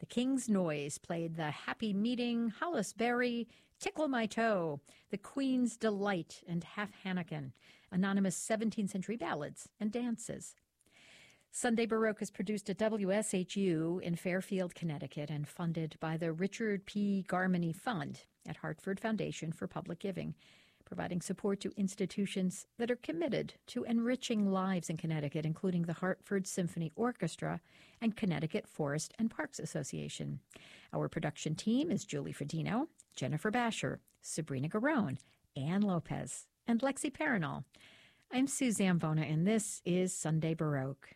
King's Noise played The Happy Meeting, Hollis Berry, Tickle My Toe, The Queen's Delight, and Half Hannikin, anonymous 17th century ballads and dances. Sunday Baroque is produced at WSHU in Fairfield, Connecticut, and funded by the Richard P. Garmany Fund at Hartford Foundation for Public Giving, providing support to institutions that are committed to enriching lives in Connecticut, including the Hartford Symphony Orchestra and Connecticut Forest and Parks Association. Our production team is Julie Fredino, Jennifer Basher, Sabrina Garone, Ann Lopez, and Lexi Paranol. I'm Sue Zambona, and this is Sunday Baroque.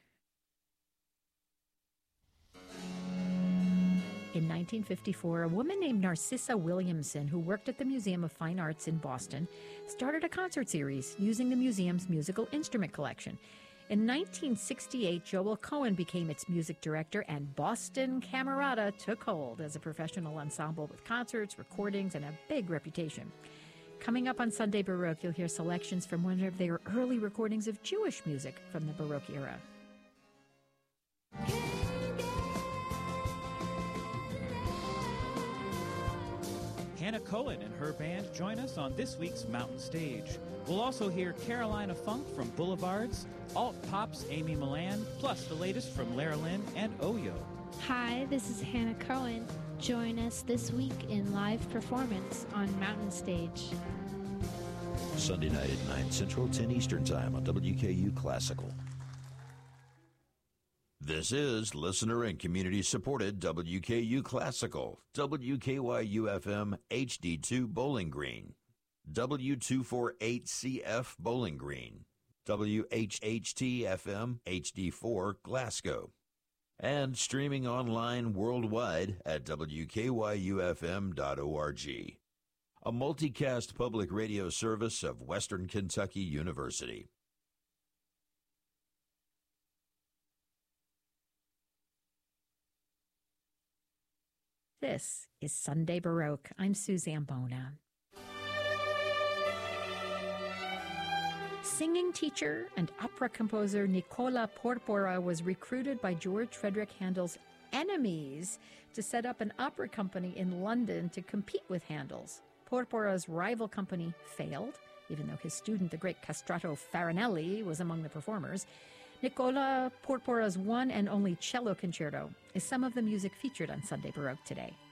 In 1954, a woman named Narcissa Williamson, who worked at the Museum of Fine Arts in Boston, started a concert series using the museum's musical instrument collection. In 1968, Joel Cohen became its music director, and Boston Camerata took hold as a professional ensemble with concerts, recordings, and a big reputation. Coming up on Sunday Baroque, you'll hear selections from one of their early recordings of Jewish music from the Baroque era. Hannah Cohen and her band join us on this week's Mountain Stage. We'll also hear Carolina Funk from Boulevards, Alt Pop's Amy Milan, plus the latest from Lara Lynn and Oyo. Hi, this is Hannah Cohen. Join us this week in live performance on Mountain Stage. Sunday night at 9 Central, 10 Eastern Time on WKU Classical. This is listener and community-supported WKU Classical, WKYU-FM HD2 Bowling Green, W248CF Bowling Green, WHHT-FM HD4 Glasgow, and streaming online worldwide at WKYUFM.org, a multicast public radio service of Western Kentucky University. This is Sunday Baroque. I'm Sue Zambona. Singing teacher and opera composer Nicola Porpora was recruited by George Frederick Handel's enemies to set up an opera company in London to compete with Handel's. Porpora's rival company failed, even though his student, the great Castrato Farinelli, was among the performers. Nicola Porpora's one and only cello concerto is some of the music featured on Sunday Baroque today.